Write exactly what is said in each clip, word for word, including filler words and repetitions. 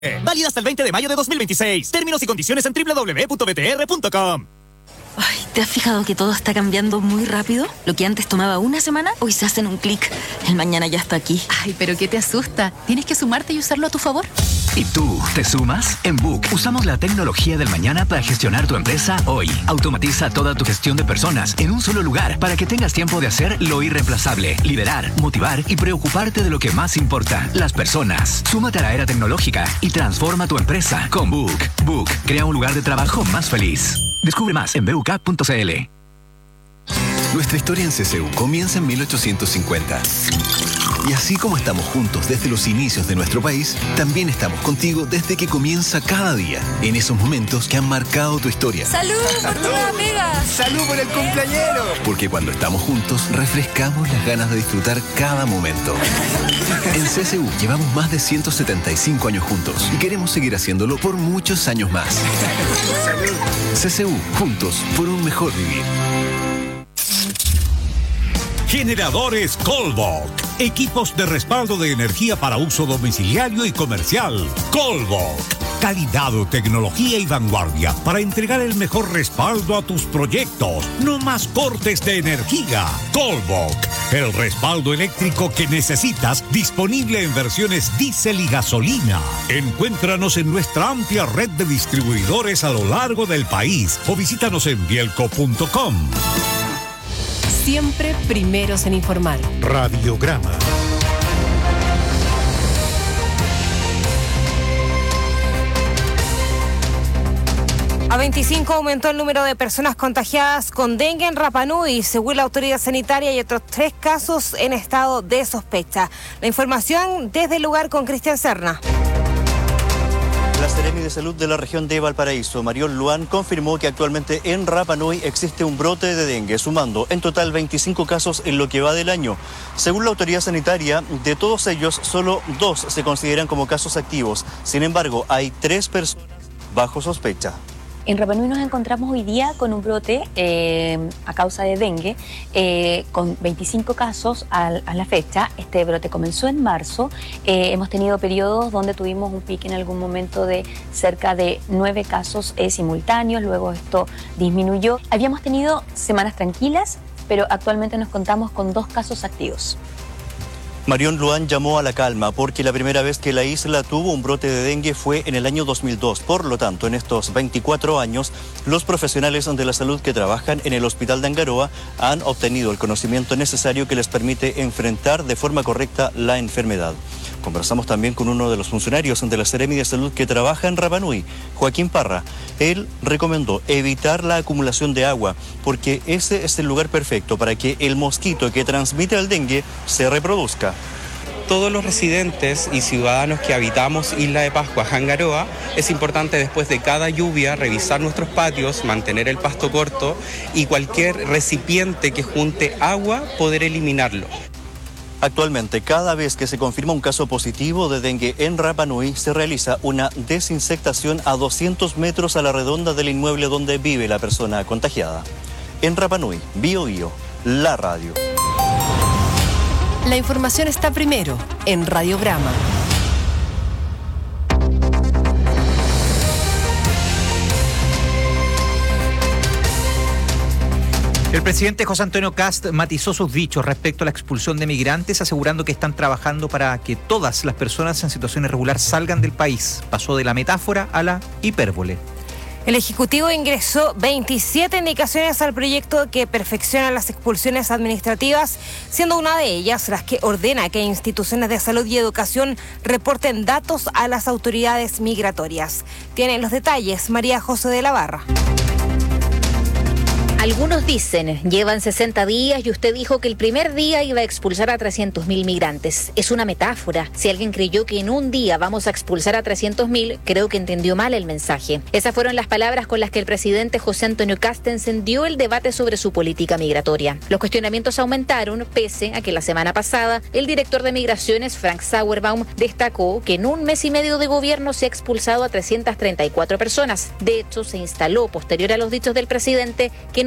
Válida hasta el veinte de mayo de dos mil veintiséis. Términos y condiciones en doble u doble u doble u punto b t r punto com. Ay, ¿te has fijado que todo está cambiando muy rápido? Lo que antes tomaba una semana, hoy se hace en un clic. El mañana ya está aquí. Ay, pero ¿qué te asusta? Tienes que sumarte y usarlo a tu favor. ¿Y tú, te sumas? En Book usamos la tecnología del mañana para gestionar tu empresa hoy. Automatiza toda tu gestión de personas en un solo lugar para que tengas tiempo de hacer lo irreemplazable, liderar, motivar y preocuparte de lo que más importa, las personas. Súmate a la era tecnológica y transforma tu empresa con Book. Book crea un lugar de trabajo más feliz. Descubre más en b u c punto c l. Nuestra historia en C C U comienza en mil ochocientos cincuenta. Y así como estamos juntos desde los inicios de nuestro país, también estamos contigo desde que comienza cada día, en esos momentos que han marcado tu historia. ¡Salud por tu amiga! ¡Salud por el cumpleañero! Porque cuando estamos juntos, refrescamos las ganas de disfrutar cada momento. En C C U llevamos más de ciento setenta y cinco años juntos y queremos seguir haciéndolo por muchos años más. ¡Salud! C C U, juntos por un mejor vivir. Generadores Colbok. Equipos de respaldo de energía para uso domiciliario y comercial. Colbok. Calidad, tecnología y vanguardia para entregar el mejor respaldo a tus proyectos. No más cortes de energía. Colbok. El respaldo eléctrico que necesitas, disponible en versiones diésel y gasolina. Encuéntranos en nuestra amplia red de distribuidores a lo largo del país o visítanos en bielco punto com. Siempre primeros en informar. Radiograma. A veinticinco aumentó el número de personas contagiadas con dengue en Rapa Nui. Según la autoridad sanitaria, hay otros tres casos en estado de sospecha. La información desde el lugar con Cristian Serna. La Seremi de Salud de la región de Valparaíso, Marión Luán, confirmó que actualmente en Rapa Nui existe un brote de dengue, sumando en total veinticinco casos en lo que va del año. Según la autoridad sanitaria, de todos ellos, solo dos se consideran como casos activos. Sin embargo, hay tres personas bajo sospecha. En Rapa Nui nos encontramos hoy día con un brote eh, a causa de dengue, eh, con veinticinco casos al, a la fecha. Este brote comenzó en marzo. Eh, hemos tenido periodos donde tuvimos un pico en algún momento de cerca de nueve casos eh, simultáneos, luego esto disminuyó. Habíamos tenido semanas tranquilas, pero actualmente nos contamos con dos casos activos. Marión Luán llamó a la calma porque la primera vez que la isla tuvo un brote de dengue fue en el año dos mil dos. Por lo tanto, en estos veinticuatro años, los profesionales de la salud que trabajan en el hospital de Angaroa han obtenido el conocimiento necesario que les permite enfrentar de forma correcta la enfermedad. Conversamos también con uno de los funcionarios de la Seremi de Salud que trabaja en Rapa Nui, Joaquín Parra. Él recomendó evitar la acumulación de agua porque ese es el lugar perfecto para que el mosquito que transmite el dengue se reproduzca. Todos los residentes y ciudadanos que habitamos Isla de Pascua, Angaroa, es importante después de cada lluvia revisar nuestros patios, mantener el pasto corto y cualquier recipiente que junte agua poder eliminarlo. Actualmente, cada vez que se confirma un caso positivo de dengue en Rapa Nui, se realiza una desinsectación a doscientos metros a la redonda del inmueble donde vive la persona contagiada. En Rapa Nui, Bio Bio, la radio. La información está primero en Radiograma. El presidente José Antonio Kast matizó sus dichos respecto a la expulsión de migrantes, asegurando que están trabajando para que todas las personas en situación irregular salgan del país. Pasó de la metáfora a la hipérbole. El Ejecutivo ingresó veintisiete indicaciones al proyecto que perfecciona las expulsiones administrativas, siendo una de ellas las que ordena que instituciones de salud y educación reporten datos a las autoridades migratorias. Tienen los detalles María José de la Barra. Algunos dicen, llevan sesenta días y usted dijo que el primer día iba a expulsar a trescientos mil migrantes. Es una metáfora. Si alguien creyó que en un día vamos a expulsar a trescientos mil, creo que entendió mal el mensaje. Esas fueron las palabras con las que el presidente José Antonio Kast encendió el debate sobre su política migratoria. Los cuestionamientos aumentaron, pese a que la semana pasada el director de Migraciones, Frank Sauerbaum, destacó que en un mes y medio de gobierno se ha expulsado a trescientas treinta y cuatro personas. De hecho, se instaló, posterior a los dichos del presidente, que no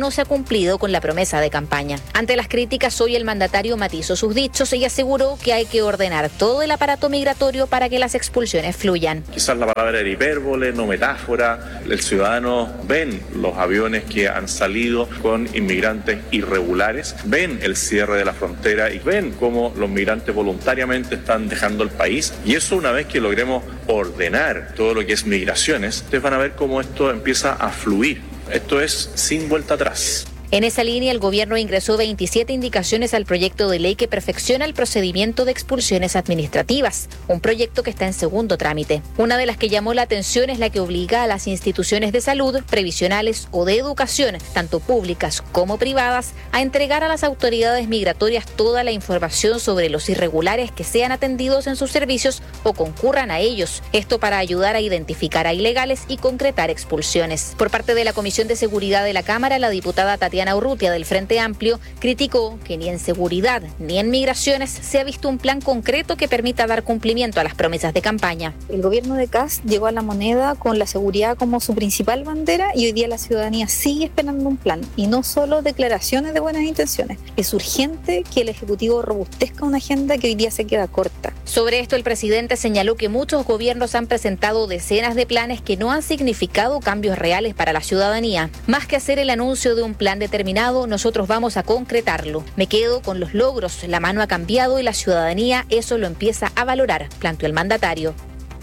no se ha cumplido con la promesa de campaña. Ante las críticas, hoy el mandatario matizó sus dichos y aseguró que hay que ordenar todo el aparato migratorio para que las expulsiones fluyan. Quizás la palabra era hipérbole, no metáfora. El ciudadano ven los aviones que han salido con inmigrantes irregulares, ven el cierre de la frontera y ven cómo los migrantes voluntariamente están dejando el país. Y eso, una vez que logremos ordenar todo lo que es migraciones, ustedes van a ver cómo esto empieza a fluir. Esto es sin vuelta atrás. En esa línea, el gobierno ingresó veintisiete indicaciones al proyecto de ley que perfecciona el procedimiento de expulsiones administrativas, un proyecto que está en segundo trámite. Una de las que llamó la atención es la que obliga a las instituciones de salud, previsionales o de educación, tanto públicas como privadas, a entregar a las autoridades migratorias toda la información sobre los irregulares que sean atendidos en sus servicios o concurran a ellos. Esto para ayudar a identificar a ilegales y concretar expulsiones. Por parte de la Comisión de Seguridad de la Cámara, la diputada Tatiana Urrutia del Frente Amplio criticó que ni en seguridad ni en migraciones se ha visto un plan concreto que permita dar cumplimiento a las promesas de campaña. El gobierno de Kast llegó a la moneda con la seguridad como su principal bandera y hoy día la ciudadanía sigue esperando un plan y no solo declaraciones de buenas intenciones. Es urgente que el Ejecutivo robustezca una agenda que hoy día se queda corta. Sobre esto, el presidente señaló que muchos gobiernos han presentado decenas de planes que no han significado cambios reales para la ciudadanía. Más que hacer el anuncio de un plan determinado, nosotros vamos a concretarlo. Me quedo con los logros, la mano ha cambiado y la ciudadanía eso lo empieza a valorar, planteó el mandatario.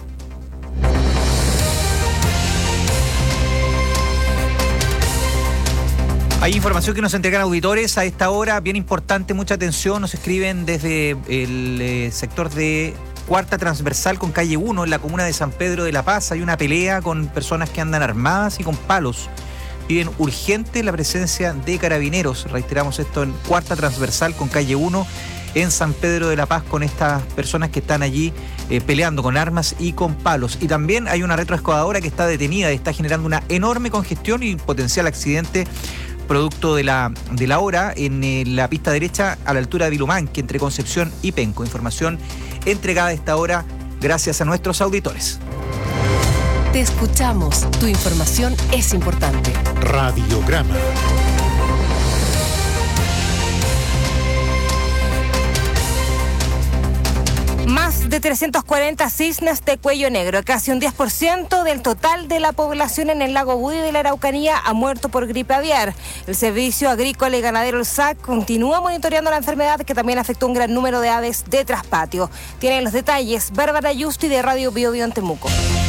Hay información que nos entregan auditores a esta hora, bien importante, mucha atención. Nos escriben desde el eh, sector de Cuarta Transversal con calle uno en la comuna de San Pedro de la Paz. Hay una pelea con personas que andan armadas y con palos. Piden urgente la presencia de carabineros. Reiteramos esto en Cuarta Transversal con calle uno en San Pedro de la Paz, con estas personas que están allí eh, peleando con armas y con palos. Y también hay una retroexcavadora que está detenida y está generando una enorme congestión y potencial accidente producto de la, de la hora en eh, la pista derecha a la altura de Vilumanque, entre Concepción y Penco. Información entregada a esta hora gracias a nuestros auditores. Te escuchamos. Tu información es importante. Radiograma. Más de trescientos cuarenta cisnes de cuello negro, casi un diez por ciento del total de la población en el lago Budi de la Araucanía ha muerto por gripe aviar. El Servicio Agrícola y Ganadero, el S A C, continúa monitoreando la enfermedad que también afectó a un gran número de aves de traspatio. Tienen los detalles Bárbara Yusti de Radio Bio Bio en Temuco.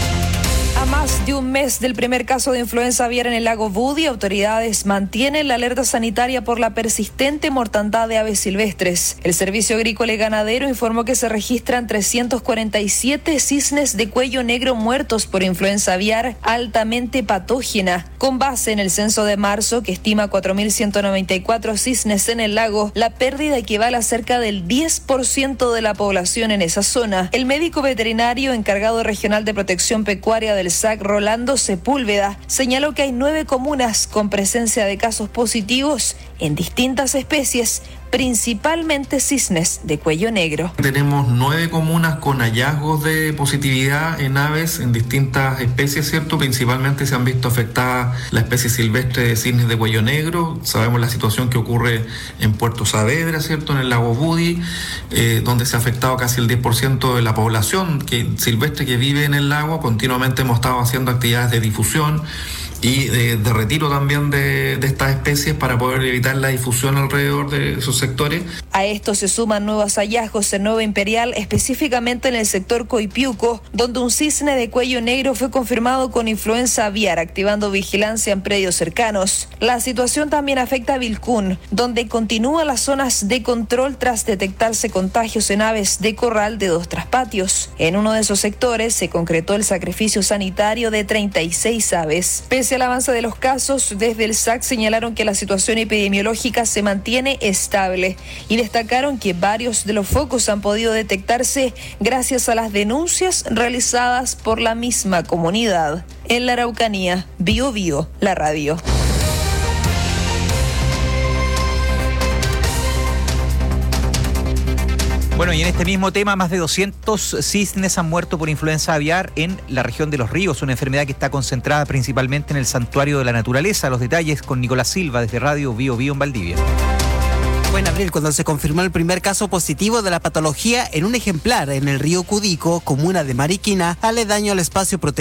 A más de un mes del primer caso de influenza aviar en el lago Budi, autoridades mantienen la alerta sanitaria por la persistente mortandad de aves silvestres. El Servicio Agrícola y Ganadero informó que se registran trescientos cuarenta y siete cisnes de cuello negro muertos por influenza aviar altamente patógena. Con base en el censo de marzo, que estima cuatro mil ciento noventa y cuatro cisnes en el lago, la pérdida equivale a cerca del diez por ciento de la población en esa zona. El médico veterinario encargado regional de protección pecuaria del S A C, Rolando Sepúlveda, señaló que hay nueve comunas con presencia de casos positivos en distintas especies, principalmente cisnes de cuello negro. Tenemos nueve comunas con hallazgos de positividad en aves en distintas especies, ¿cierto? Principalmente se han visto afectadas la especie silvestre de cisnes de cuello negro. Sabemos la situación que ocurre en Puerto Saavedra, ¿cierto? En el lago Budi, eh, donde se ha afectado casi el diez por ciento de la población que, silvestre que vive en el lago. Continuamente hemos estado haciendo actividades de difusión y de, de retiro también de, de estas especies para poder evitar la difusión alrededor de esos sectores. A esto se suman nuevos hallazgos en Nueva Imperial, específicamente en el sector Coipiuco, donde un cisne de cuello negro fue confirmado con influenza aviar, activando vigilancia en predios cercanos. La situación también afecta a Vilcún, donde continúan las zonas de control tras detectarse contagios en aves de corral de dos traspatios. En uno de esos sectores se concretó el sacrificio sanitario de treinta y seis aves. Pese al avance de los casos, desde el S A C señalaron que la situación epidemiológica se mantiene estable y destacaron que varios de los focos han podido detectarse gracias a las denuncias realizadas por la misma comunidad. En la Araucanía, Bio Bio, la radio. Bueno, y en este mismo tema, más de doscientos cisnes han muerto por influenza aviar en la región de Los Ríos, una enfermedad que está concentrada principalmente en el Santuario de la Naturaleza. Los detalles con Nicolás Silva desde Radio Bio Bio en Valdivia. Fue en abril cuando se confirmó el primer caso positivo de la patología en un ejemplar en el río Cudico, comuna de Mariquina, aledaño al espacio protegido